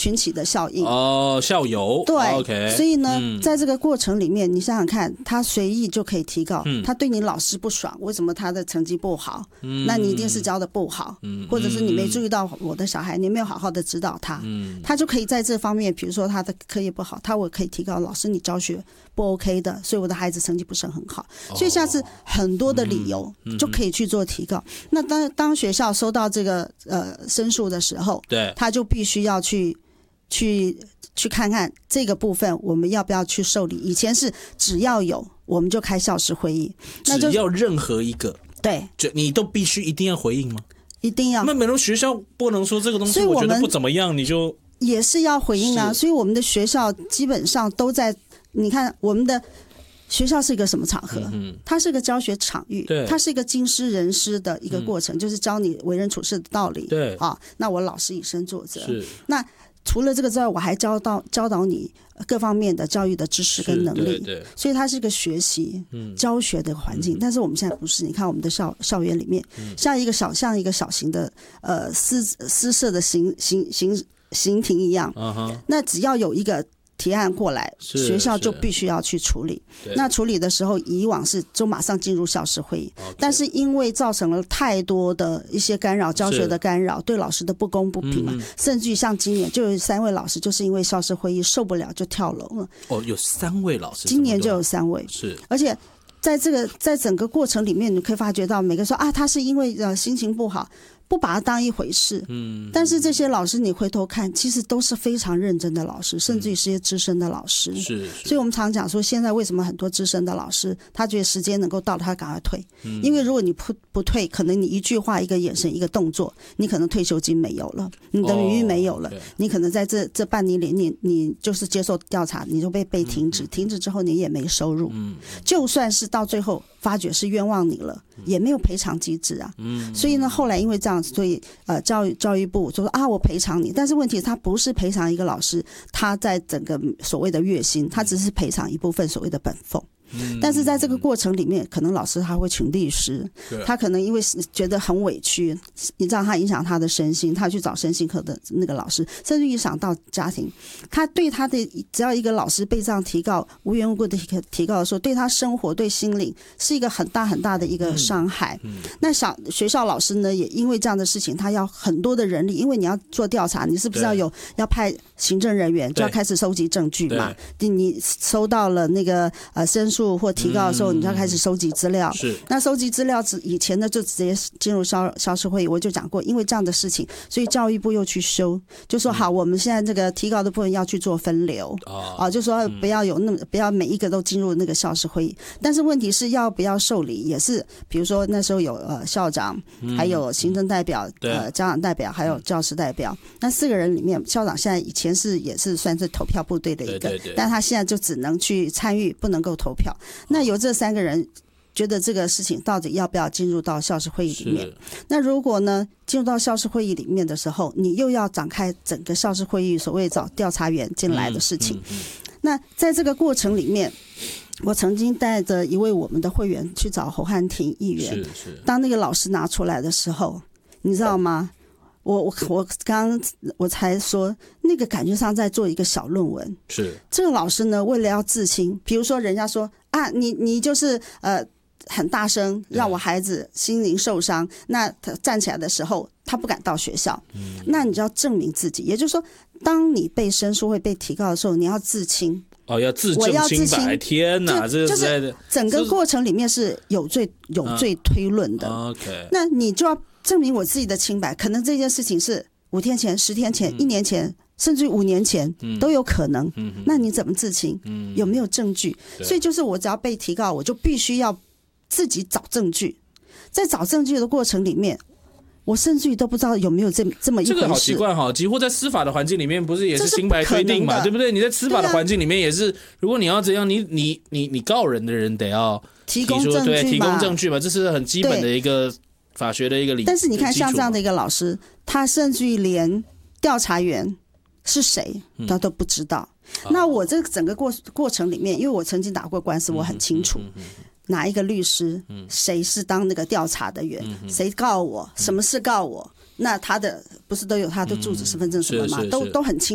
群起的效应校友对、 OK 所以呢、在这个过程里面，你想想看，他随意就可以提告，他对你老师不爽，为什么他的成绩不好？那你一定是教的不好，或者是你没注意到我的小孩，你没有好好的指导他，他就可以在这方面，比如说他的课业不好，我可以提告老师你教学不 OK 的，所以我的孩子成绩不是很好，所以下次很多的理由就可以去做提告。那当学校收到这个申诉的时候， 对， 他就必须要去看看这个部分我们要不要去受理。以前是只要有我们就开校事会议，那就只要任何一个对， 就你都必须一定要回应吗？ 一定要。 那每个学校不能说这个东西所以我觉得不怎么样，你就也是要回应啊。所以我们的学校基本上都在，你看我们的学校是一个什么场合？它是一个教学场域，它是一个经师人师的一个过程，就是教你为人处事的道理。 对啊，那我老师以身作则。是。那除了这个之外，我还教导你各方面的教育的知识跟能力。 对， 所以它是一个学习、教学的环境。但是我们现在不是，你看我们的校园里面，像一个小型的私设的刑庭一样。那只要有一个提案过来，学校就必须要去处理。那处理的时候，以往是就马上进入校事会议，但是因为造成了太多的一些干扰，教学的干扰，对老师的不公不平嘛，甚至于像今年就有3位老师就是因为校事会议受不了就跳楼了。 有3位老师， 今年就有3位， 是， 而且在整个过程里面，你可以发觉到每个说啊，他是因为心情不好。不把它当一回事，但是这些老师你回头看，其实都是非常认真的老师，甚至于是些资深的老师。是，所以我们常讲说，现在为什么很多资深的老师，他觉得时间能够到了，他赶快退，因为如果你不退，可能你一句话、一个眼神、一个动作，你可能退休金没有了，你的名誉没有了，你可能在这半年里，你就是接受调查，你就被停止，停止之后你也没收入，就算是到最后发觉是冤枉你了，也没有赔偿机制啊。所以呢，后来因为这样。所以教育部就说啊，我赔偿你，但是问题他不是赔偿一个老师他在整个所谓的月薪，他只是赔偿一部分所谓的本俸。但是在这个过程里面，可能老师他会请律师，他可能因为觉得很委屈，你知道他影响他的身心，他去找身心科的那个老师，甚至影响到家庭。他对他的只要一个老师被这样提告，无缘无故的提告的时候，对他生活对心灵是一个很大很大的一个伤害。那学校老师呢，也因为这样的事情，他要很多的人力，因为你要做调查，你是不是要派行政人员，就要开始收集证据嘛？你收到了那个申诉或提告的时候，你就要开始收集资料。是，那收集资料以前呢，就直接进入校事会议。我就讲过，因为这样的事情，所以教育部又去修，就说好，我们现在这个提告的部分要去做分流就说不要每一个都进入那个校事会议。但是问题是要不要受理，也是比如说那时候有校长，还有行政代表、家长代表，还有教师代表。那4个人里面，校长现在以前也是算是投票部队的一个，但他现在就只能去参与，不能够投票。那由这3个人觉得这个事情到底要不要进入到校事会议里面？那如果呢进入到校事会议里面的时候，你又要展开整个校事会议所谓找调查员进来的事情。那在这个过程里面，我曾经带着一位我们的会员去找侯汉廷议员，当那个老师拿出来的时候，你知道吗？我刚我才说，那个感觉上在做一个小论文。是这个老师呢，为了要自清，比如说人家说啊，你就是很大声，让我孩子心灵受伤。那他站起来的时候，他不敢到学校。那你就要证明自己，也就是说，当你被申诉会被提告的时候，你要自清。 要自证清白。天哪，这就是整个过程里面是有罪推论的。那你就要证明我自己的清白，可能这件事情是5天前、10天前、1年前，甚至5年前都有可能。那你怎么自清？有没有证据？所以就是我只要被提告，我就必须要自己找证据。在找证据的过程里面，我甚至于都不知道有没有这么一回事。这个好奇怪哈，几乎在司法的环境里面，不是也是清白推定嘛，对不对？你在司法的环境里面也是，如果你要怎样，你告人的人得要提供证据嘛，这是很基本的一个法学的一个理。 但是你看，像这样的一个老师，他甚至于连调查员是谁他都不知道。那我这整个过程里面，因为我曾经打过官司，我很清楚。哪一个律师，谁是当那个调查的员，谁告我，什么事告我，那他的不是都有他的住址、身份证什么嘛，都很清楚。